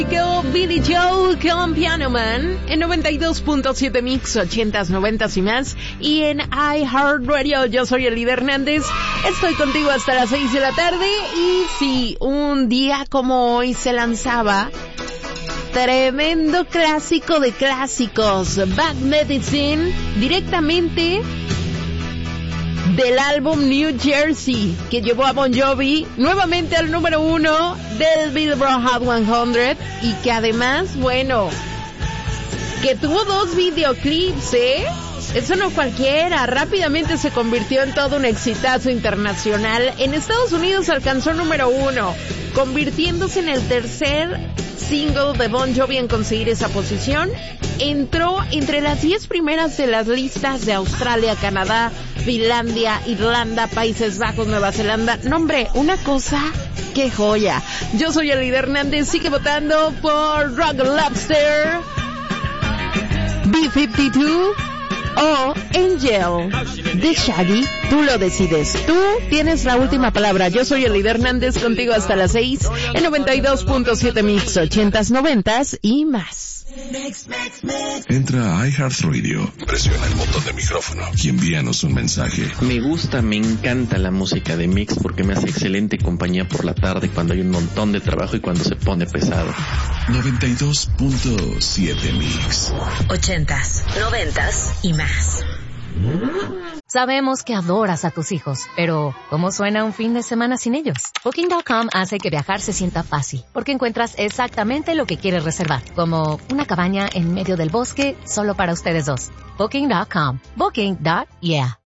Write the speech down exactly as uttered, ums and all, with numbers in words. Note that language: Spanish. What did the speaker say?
Billy Joel con Piano Man en noventa y dos punto siete Mix, ochentas, noventas y más, y en iHeartRadio. Yo soy Elida Hernández, estoy contigo hasta las seis de la tarde. Y si un día como hoy se lanzaba tremendo clásico de clásicos, Bad Medicine, directamente del álbum New Jersey, que llevó a Bon Jovi nuevamente al número uno del Billboard Hot cien, y que además, bueno, que tuvo dos videoclips, ¿eh? Eso no cualquiera. Rápidamente se convirtió en todo un exitazo internacional. En Estados Unidos alcanzó número uno, convirtiéndose en el tercer single de Bon Jovi en conseguir esa posición. Entró entre las diez primeras de las listas de Australia, Canadá, Finlandia, Irlanda, Países Bajos, Nueva Zelanda. No, hombre, una cosa, qué joya. Yo soy Elida Hernández, sigue votando por Rock Lobster, B cincuenta y dos o Angel de Shaggy. Tú lo decides, tú tienes la última palabra. Yo soy Elida Hernández, contigo hasta las seis en noventa y dos punto siete Mix, ochentas, noventas y más. Entra a iHeartRadio, presiona el botón de micrófono y envíanos un mensaje. Me gusta, me encanta la música de Mix porque me hace excelente compañía por la tarde cuando hay un montón de trabajo y cuando se pone pesado. noventa y dos punto siete Mix. Ochentas, noventas y más. Sabemos que adoras a tus hijos, pero ¿cómo suena un fin de semana sin ellos? Booking punto com hace que viajar se sienta fácil, porque encuentras exactamente lo que quieres reservar, como una cabaña en medio del bosque solo para ustedes dos. Booking punto com. Booking. Yeah.